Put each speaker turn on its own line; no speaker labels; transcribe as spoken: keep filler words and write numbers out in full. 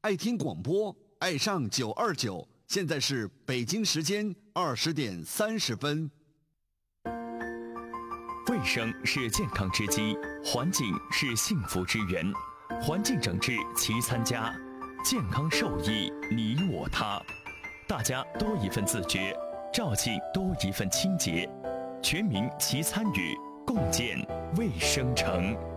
爱听广播，爱上九二九。现在是北京时间二十点三十分。
卫生是健康之基，环境是幸福之源。环境整治齐参加，健康受益你我他。大家多一份自觉，照镜多一份清洁，全民齐参与，共建卫生城。